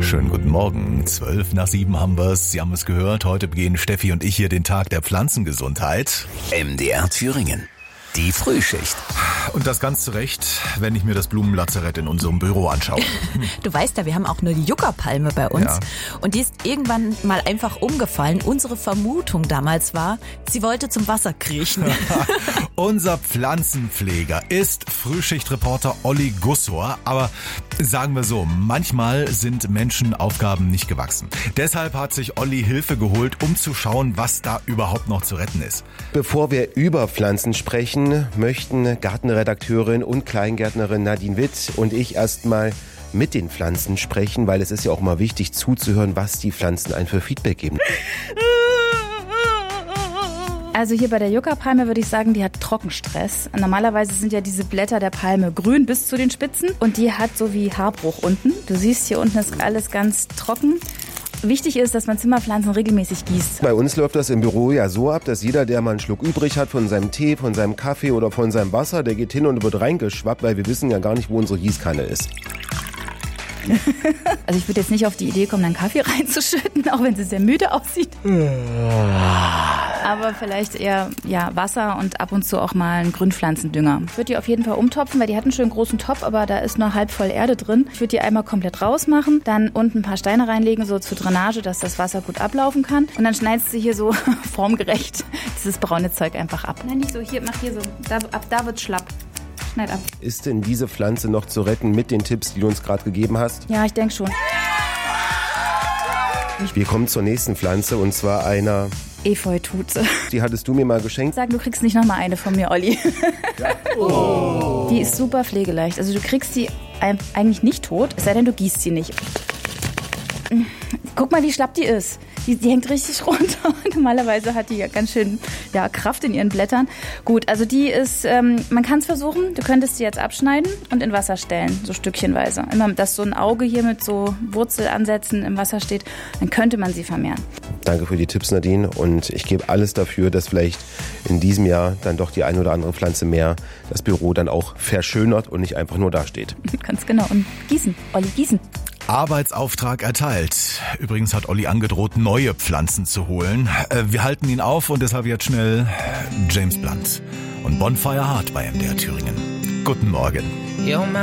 Schönen guten Morgen. 6:12 haben wir's. Sie haben es gehört. Heute begehen Steffi und ich hier den Tag der Pflanzengesundheit. MDR Thüringen. Die Frühschicht. Und das ganz zu Recht, wenn ich mir das Blumenlazarett in unserem Büro anschaue. Du weißt ja, wir haben auch eine Juckerpalme bei uns. Ja. Und die ist irgendwann mal einfach umgefallen. Unsere Vermutung damals war, sie wollte zum Wasser kriechen. Unser Pflanzenpfleger ist Frühschichtreporter Olli Gussor. Aber sagen wir so, manchmal sind Menschen Aufgaben nicht gewachsen. Deshalb hat sich Olli Hilfe geholt, um zu schauen, was da überhaupt noch zu retten ist. Bevor wir über Pflanzen sprechen, möchten Gartenredakteurin und Kleingärtnerin Nadine Witt und ich erstmal mit den Pflanzen sprechen, weil es ist ja auch mal wichtig zuzuhören, was die Pflanzen einem für Feedback geben. Also hier bei der Juckerpalme würde ich sagen, die hat Trockenstress. Normalerweise sind ja diese Blätter der Palme grün bis zu den Spitzen und die hat so wie Haarbruch unten. Du siehst, hier unten ist alles ganz trocken. Wichtig ist, dass man Zimmerpflanzen regelmäßig gießt. Bei uns läuft das im Büro ja so ab, dass jeder, der mal einen Schluck übrig hat von seinem Tee, von seinem Kaffee oder von seinem Wasser, der geht hin und wird reingeschwappt, weil wir wissen ja gar nicht, wo unsere Gießkanne ist. Also ich würde jetzt nicht auf die Idee kommen, einen Kaffee reinzuschütten, auch wenn sie sehr müde aussieht. Aber vielleicht eher Wasser und ab und zu auch mal einen Grünpflanzendünger. Ich würde die auf jeden Fall umtopfen, weil die hat einen schönen großen Topf, aber da ist nur halb voll Erde drin. Ich würde die einmal komplett rausmachen, dann unten ein paar Steine reinlegen, so zur Drainage, dass das Wasser gut ablaufen kann. Und dann schneidest du hier so formgerecht dieses braune Zeug einfach ab. Nein, nicht so, hier, mach hier so, ab da wird's schlapp. Schneid ab. Ist denn diese Pflanze noch zu retten mit den Tipps, die du uns gerade gegeben hast? Ja, ich denke schon. Wir kommen zur nächsten Pflanze und zwar einer... Efeu-Tute. Die hattest du mir mal geschenkt. Sag, du kriegst nicht nochmal eine von mir, Olli. Oh. Die ist super pflegeleicht. Also du kriegst die eigentlich nicht tot, es sei denn, du gießt sie nicht. Guck mal, wie schlapp die ist. Die hängt richtig runter. Normalerweise hat die ja ganz schön Kraft in ihren Blättern. Gut, also die ist, man kann es versuchen. Du könntest sie jetzt abschneiden und in Wasser stellen, so stückchenweise. Immer, dass so ein Auge hier mit so Wurzelansätzen im Wasser steht, dann könnte man sie vermehren. Danke für die Tipps, Nadine. Und ich gebe alles dafür, dass vielleicht in diesem Jahr dann doch die eine oder andere Pflanze mehr das Büro dann auch verschönert und nicht einfach nur dasteht. Ganz genau. Und gießen, Olli, gießen. Arbeitsauftrag erteilt. Übrigens hat Olli angedroht, neue Pflanzen zu holen. Wir halten ihn auf und deshalb jetzt schnell James Blunt und Bonfire Heart bei MDR Thüringen. Guten Morgen.